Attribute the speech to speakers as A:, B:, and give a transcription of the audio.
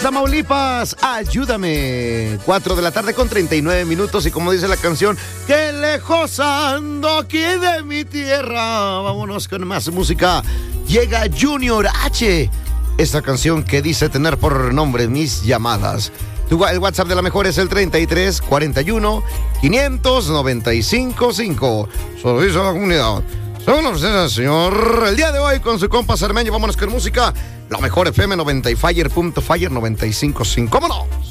A: Tamaulipas, ayúdame. 4 de la tarde con 39 minutos y como dice la canción, qué lejos ando aquí de mi tierra. Vámonos con más música. Llega Junior H. Esta canción que dice tener por nombre Mis Llamadas. El WhatsApp de la mejor es el 33 41 595 5. Servicio a la comunidad. Son ustedes, señor. El día de hoy con su compa Cermeño. Vámonos con música. La mejor FM 90 y Fire.Fire 95.5. ¡Vámonos!